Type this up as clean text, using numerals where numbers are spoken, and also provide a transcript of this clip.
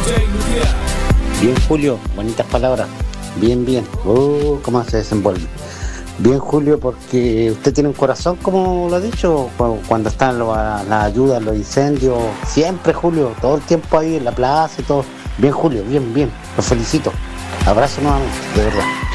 Bien, Julio, bonitas palabras. Bien, bien. Cómo se desenvuelve. Bien, Julio, porque usted tiene un corazón, como lo ha dicho, cuando están las ayudas, los incendios. Siempre, Julio, todo el tiempo ahí en la plaza y todo. Bien, Julio, bien, bien. Los felicito. Abrazo nuevamente, de verdad.